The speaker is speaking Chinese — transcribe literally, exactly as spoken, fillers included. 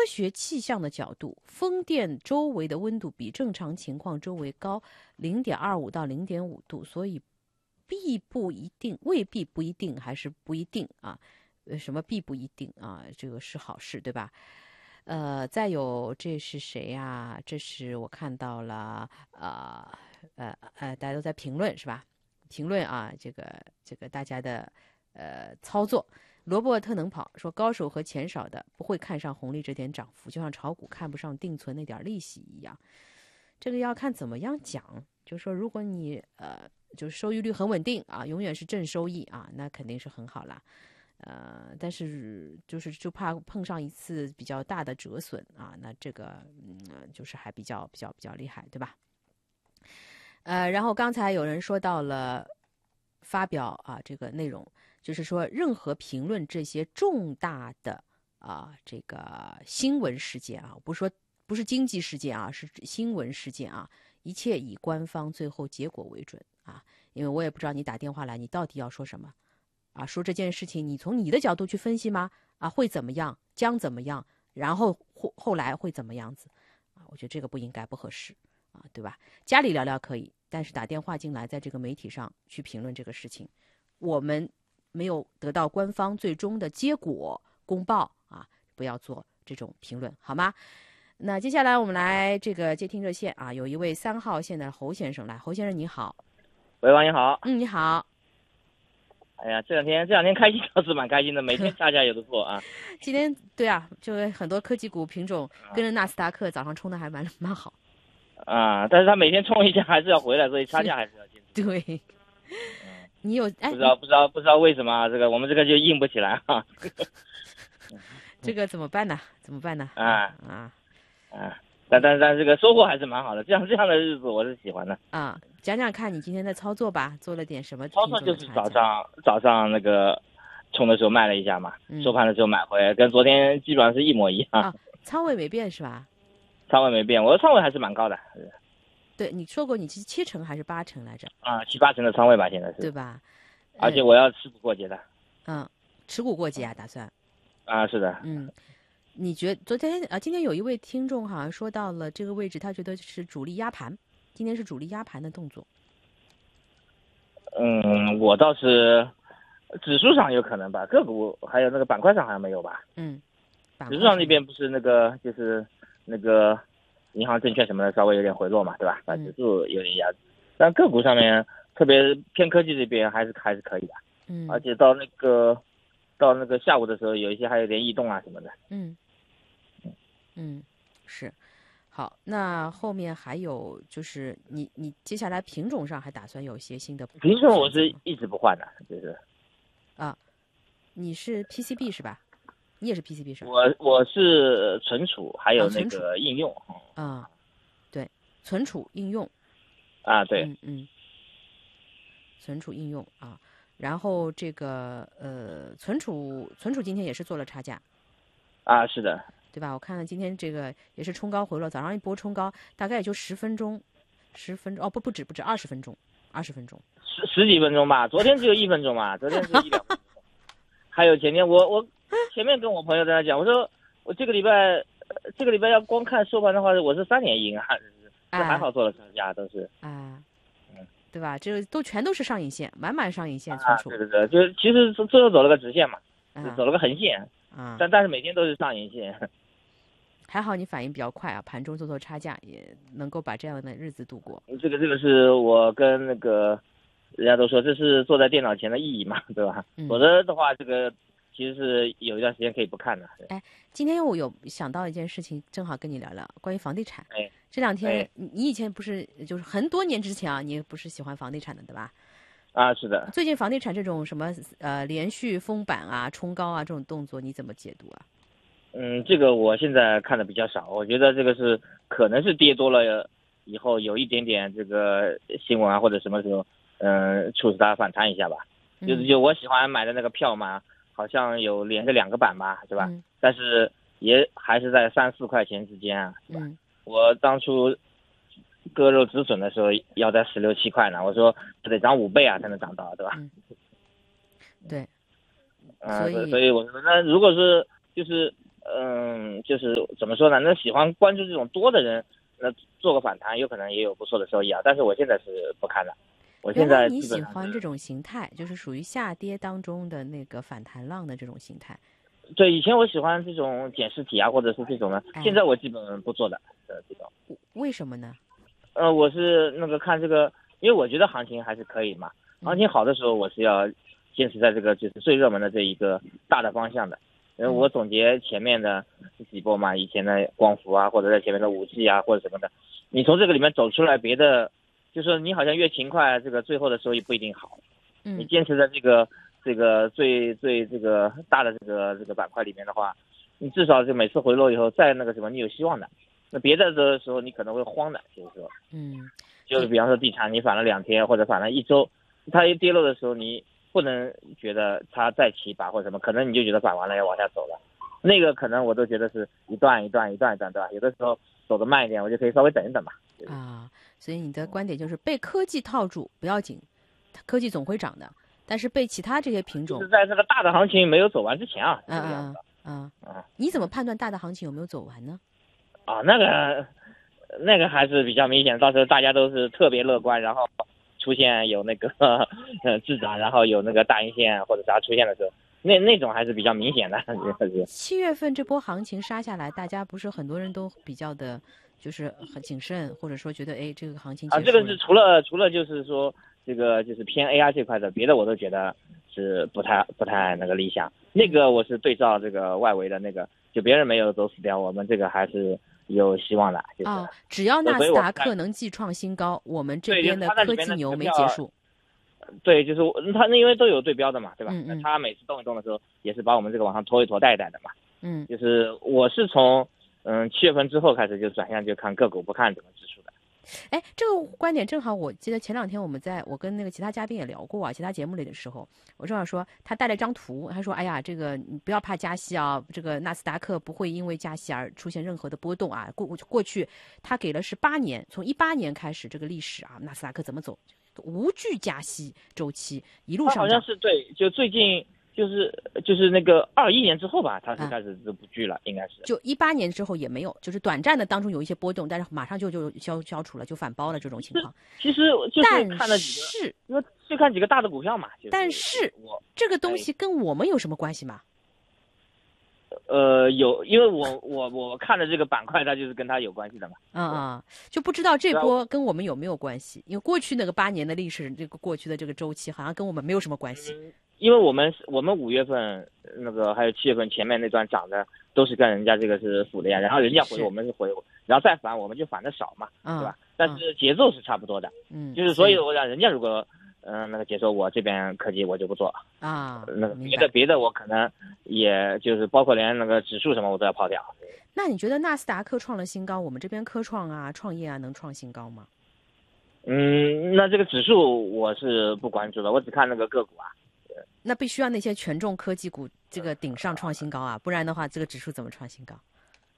学气象的角度，风电周围的温度比正常情况周围高 零点二五 到 零点五 度，所以必不一定，未必不一定，还是不一定啊？呃，什么必不一定啊？这个是好事，对吧？呃，再有，这是谁呀？这是我看到了，啊，呃呃，大家都在评论是吧？评论啊，这个这个大家的呃操作。罗伯特能跑说，高手和钱少的不会看上红利这点涨幅，就像炒股看不上定存那点利息一样。这个要看怎么样讲，就是说，如果你呃，就是收益率很稳定啊，永远是正收益啊，那肯定是很好啦。呃，但是就是就怕碰上一次比较大的折损啊，那这个嗯，就是还比较比较比较厉害，对吧？呃，然后刚才有人说到了发表啊这个内容，就是说任何评论这些重大的啊这个新闻事件啊，不是说不是经济事件啊，是新闻事件啊，一切以官方最后结果为准啊，因为我也不知道你打电话来你到底要说什么。啊，说这件事情，你从你的角度去分析吗？啊，会怎么样？将怎么样？然后后后来会怎么样子？啊，我觉得这个不应该，不合适啊，对吧？家里聊聊可以，但是打电话进来，在这个媒体上去评论这个事情，我们没有得到官方最终的结果公报啊，不要做这种评论，好吗？那接下来我们来这个接听热线啊，有一位三号线的侯先生来，侯先生你好。 喂，王你好。 嗯，你好。 哎呀，这两天这两天开心倒是蛮开心的，每天差价有的做啊。 今天对啊，就很多科技股品种跟着纳斯达克早上冲的还蛮蛮好。 啊，但是他每天冲一下还是要回来，所以差价还是要坚持。 对， 嗯， 你有哎， 不知道不知道不知道为什么啊？这个我们这个就硬不起来哈。 这个怎么办呢？怎么办呢？ 啊啊啊！但但但这个收获还是蛮好的，这样这样的日子我是喜欢的。 啊，讲讲看你今天的操作吧，做了点什么？ 操作就是早上早上那个冲的时候卖了一下嘛， 嗯、 收盘的时候买回来，跟昨天基本上是一模一样。 啊，仓位没变是吧？ 仓位没变，我的仓位还是蛮高的。 对，你说过你是七成还是八成来着？ 啊，七八成的仓位吧，现在是。 对吧？ 而且我要持股过节的。 嗯，持股过节啊，打算。 啊，是的。 嗯。你觉得昨天啊，今天有一位听众好像说到了这个位置，他觉得是主力压盘，今天是主力压盘的动作。 嗯，我倒是指数上有可能吧，个股还有那个板块上好像没有吧。 嗯， 指数上那边不是那个就是那个银行、证券什么的稍微有点回落嘛，对吧？把指数有点压制，但个股上面特别偏科技这边还是还是可以的。 嗯， 而且到那个到那个下午的时候，有一些还有点异动啊什么的。 嗯。嗯，是，好，那后面还有就是你你接下来品种上还打算有一些新的品种？我是一直不换的，就是啊，你是 P C B 是吧？你也是 P C B 是吧？ 我我是存储还有那个应用啊，啊对，存储应用啊，对， 嗯嗯，存储应用啊，然后这个呃存储存储今天也是做了差价啊，是的。 对吧？我看了今天这个也是冲高回落，早上一波冲高，大概也就十分钟，十分钟哦不不止不止二十分钟，二十分钟， 十十几分钟吧。昨天只有一分钟嘛，昨天是一两分钟。还有前天我我前面跟我朋友在那讲，我说我这个礼拜这个礼拜要光看收盘的话，我是三连赢啊，这还好做了差价都是啊，嗯，对吧？这都全都是上影线，满满上影线存储。 啊，对对对，就是其实最后走了个直线嘛， 啊、 走了个横线啊， 但但是每天都是上影线。 还好你反应比较快啊，盘中做做差价也能够把这样的日子度过。 这个这个是我跟那个人家都说这是坐在电脑前的意义嘛，对吧？ 嗯、 否则的话，这个其实是有一段时间可以不看的。 哎，今天我有想到一件事情，正好跟你聊聊关于房地产。 哎， 这两天、 哎、 你以前不是就是很多年之前啊，你不是喜欢房地产的对吧？ 啊，是的。 最近房地产这种什么呃连续封板啊、冲高啊这种动作，你怎么解读啊？ 嗯，这个我现在看的比较少，我觉得这个是可能是跌多了以后有一点点这个新闻啊或者什么时候，嗯，促使它反弹一下吧。 嗯、 就是就我喜欢买的那个票嘛，好像有连着两个板吧，是吧？ 嗯、 但是也还是在三四块钱之间啊，是吧？ 嗯、 我当初割肉止损的时候要在十六七块呢，我说得涨五倍啊才能涨到，对吧？ 嗯、对。 啊、 所以所以我说那如果是就是嗯，就是怎么说呢？那喜欢关注这种多的人，那做个反弹，有可能也有不错的收益啊。但是我现在是不看的。我现在你基本上喜欢这种形态，就是属于下跌当中的那个反弹浪的这种形态。 对，以前我喜欢这种捡尸体啊，或者是这种的， 哎、 现在我基本不做的。呃，这种。 为什么呢？ 呃，我是那个看这个，因为我觉得行情还是可以嘛。行情好的时候，我是要坚持在这个就是最热门的这一个大的方向的。因为我总结前面的几波嘛，以前的光伏啊，或者在前面的五 G 啊，或者什么的，你从这个里面走出来，别的就是你好像越勤快，这个最后的收益不一定好。 嗯， 你坚持在这个这个最最这个大的这个这个板块里面的话，你至少就每次回落以后再那个什么，你有希望的。那别的的时候你可能会慌的，就是说， 嗯， 就是比方说地产，你反了两天或者反了一周，它一跌落的时候，你不能觉得它再起把或者什么，可能你就觉得反完了要往下走了。那个可能我都觉得是一段一段一段一段，对吧？有的时候走得慢一点，我就可以稍微等一等嘛。 啊，所以你的观点就是被科技套住不要紧，科技总会涨的，但是被其他这些品种， 就是在这个大的行情没有走完之前啊， 嗯嗯嗯嗯，你怎么判断大的行情有没有走完呢？ 啊，那个那个还是比较明显，到时候大家都是特别乐观，然后出现有那个呃滞涨，然后有那个大阴线或者啥出现的时候，那那种还是比较明显的。 七月份这波行情杀下来，大家不是很多人都比较的，就是很谨慎，或者说觉得哎这个行情啊，这个是除了除了就是说这个就是偏 A I 这块的，别的我都觉得是不太不太那个理想。那个我是对照这个外围的那个，就别人没有走死掉，我们这个还是有希望的。就是、 啊，只要纳斯达克能继创新高，我们这边的科技牛没结束。 对，就是它那因为都有对标的嘛，对吧？ 嗯嗯， 它每次动一动的时候，也是把我们这个往上拖一拖、带一带的嘛。 嗯， 就是我是从嗯七月份之后开始就转向就看个股，不看整个指数的。 哎，这个观点正好，我记得前两天我们在我跟那个其他嘉宾也聊过啊，其他节目里的时候，我正好说他带了一张图，他说：“哎呀，这个你不要怕加息啊，这个纳斯达克不会因为加息而出现任何的波动啊。过过去他给了是八年，从一八年开始这个历史啊，纳斯达克怎么走，无惧加息周期一路上涨。 好像是对，就最近。”就是就是那个二一年之后吧，它是开始就不聚了，啊、应该是。 就一八年之后也没有，就是短暂的当中有一些波动，但是马上就就消消除了，就反包了这种情况。 其实就是看了几个， 是因为就看几个大的股票嘛。就是、 但是我这个东西跟我们有什么关系吗？ 呃，有，因为我我我看的这个板块，它就是跟它有关系的嘛。 嗯嗯，就不知道这波跟我们有没有关系？因为过去那个八年的历史，这个过去的这个周期，好像跟我们没有什么关系。 嗯因为我们我们五月份那个还有七月份前面那段涨的都是跟人家这个是符的呀，然后人家回我们是回，然后再反我们就反的少嘛， 嗯、 对吧？但是节奏是差不多的， 嗯， 就是所以我想人家如果嗯、呃、那个节奏我这边科技我就不做啊， 那个别的别的我可能也就是包括连那个指数什么我都要抛掉。 那你觉得纳斯达克创了新高，我们这边科创啊、创业啊能创新高吗？ 嗯，那这个指数我是不关注的，我只看那个个股啊。 那必须要那些权重科技股这个顶上创新高啊，不然的话，这个指数怎么创新高？